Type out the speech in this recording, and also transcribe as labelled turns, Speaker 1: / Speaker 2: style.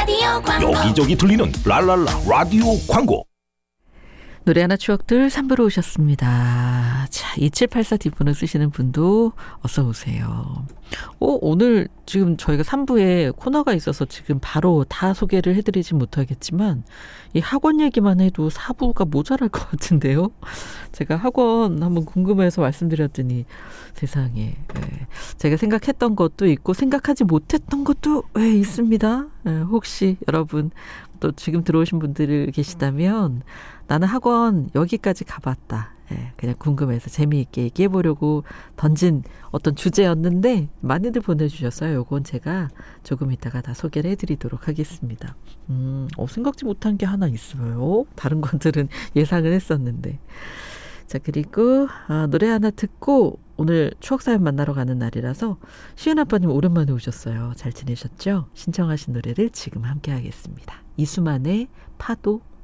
Speaker 1: 라디오 광고.
Speaker 2: 여기저기 들리는 랄랄라 라디오 광고.
Speaker 3: 노래 하나 추억들 3부로 오셨습니다. 자, 2784 뒷번호 쓰시는 분도 어서 오세요. 오늘 지금 저희가 3부에 코너가 있어서 지금 바로 다 소개를 해드리지 못하겠지만 이 학원 얘기만 해도 4부가 모자랄 것 같은데요. 제가 학원 한번 궁금해서 말씀드렸더니 세상에 제가 생각했던 것도 있고 생각하지 못했던 것도 있습니다. 혹시 여러분 또 지금 들어오신 분들 계시다면 나는 학원 여기까지 가봤다. 그냥 궁금해서 재미있게 얘기해보려고 던진 어떤 주제였는데 많이들 보내주셨어요. 요건 제가 조금 이따가 다 소개를 해드리도록 하겠습니다. 생각지 못한 게 하나 있어요. 다른 것들은 예상을 했었는데. 자, 그리고 노래 하나 듣고 오늘 추억사연 만나러 가는 날이라서 시은 아빠님 오랜만에 오셨어요. 잘 지내셨죠? 신청하신 노래를 지금 함께 하겠습니다. 이수만의 파도.